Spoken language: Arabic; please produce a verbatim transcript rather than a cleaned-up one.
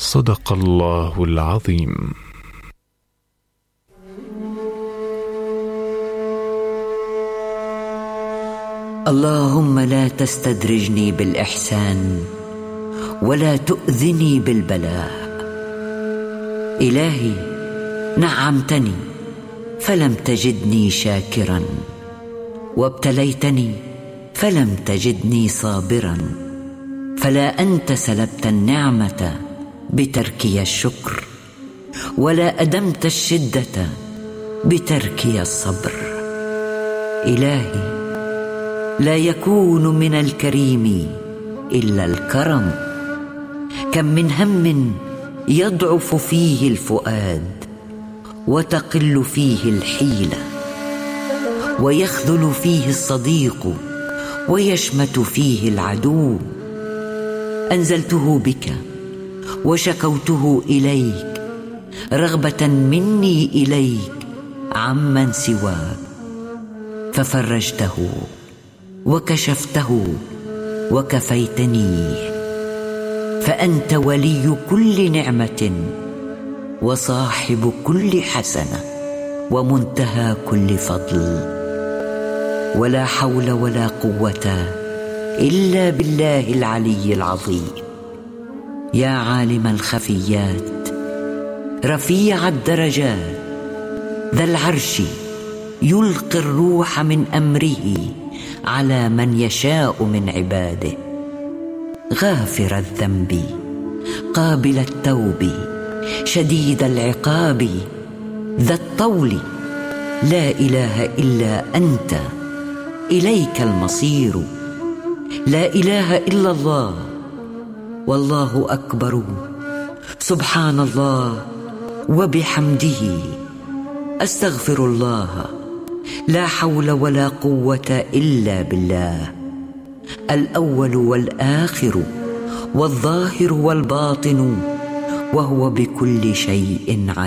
صدق الله العظيم. اللهم لا تستدرجني بالإحسان ولا تؤذني بالبلاء. إلهي، نعمتني فلم تجدني شاكرا، وابتليتني فلم تجدني صابرا، فلا أنت سلبت النعمة بتركي الشكر، ولا أدمت الشدة بتركي الصبر. إلهي، لا يكون من الكريم إلا الكرم. كم من هم يضعف فيه الفؤاد وتقل فيه الحيلة، ويخذل فيه الصديق ويشمت فيه العدو. أنزلته بك وشكوته إليك رغبة مني إليك عمن سواك، ففرجته وكشفته وكفيتني. فأنت ولي كل نعمة وصاحب كل حسنة ومنتهى كل فضل، ولا حول ولا قوة إلا بالله العلي العظيم. يا عالم الخفيات رفيع الدرجات ذا العرش، يلقي الروح من أمره على من يشاء من عباده. غافر الذنب قابل التوب شديد العقاب ذا الطول. لا إله إلا أنت، إليك المصير. لا إله إلا الله، والله أكبر. سبحان الله وبحمده، أستغفر الله. لا حول ولا قوة إلا بالله. الأول والآخر والظاهر والباطن، وهو بكل شيء عليم.